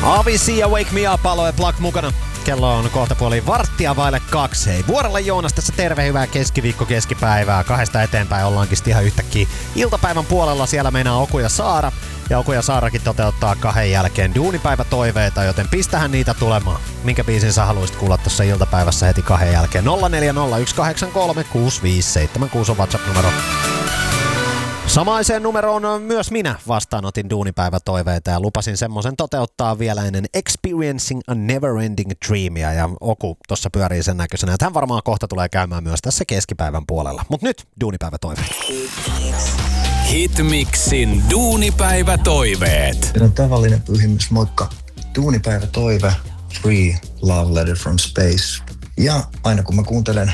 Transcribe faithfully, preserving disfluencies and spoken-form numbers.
Avicii ja Wake Me Up Aloe Plug mukana. Kello on kohta puoli varttia vaille kaksi. Hei, Vuorella Joonas tässä terve, hyvää keskiviikko keskipäivää. Kahdesta eteenpäin ollaankin ihan yhtäkkiä iltapäivän puolella. Siellä meinaa Oku ja Saara. Ja Oku ja Saarakin toteuttaa kahden jälkeen duunipäivätoiveita, joten pistähän niitä tulemaan. Minkä biisin sä haluaisit kuulla tuossa iltapäivässä heti kahden jälkeen? nolla neljä nolla yksi kahdeksan kolme kuusi viisi seitsemän kuusi on WhatsApp-numero. Samaiseen numeroon myös minä vastaanotin duunipäivätoiveita ja lupasin semmoisen toteuttaa vielä ennen Experiencing a Never-Ending Dreamia. Ja Oku tossa pyörii sen näköisenä, että hän varmaan kohta tulee käymään myös tässä keskipäivän puolella. Mut nyt duunipäivätoiveet. Hitmixin duunipäivätoiveet. Teidän tavallinen pyhimys, moikka. Duunipäivätoive, Free Love Letter from Space. Ja aina kun mä kuuntelen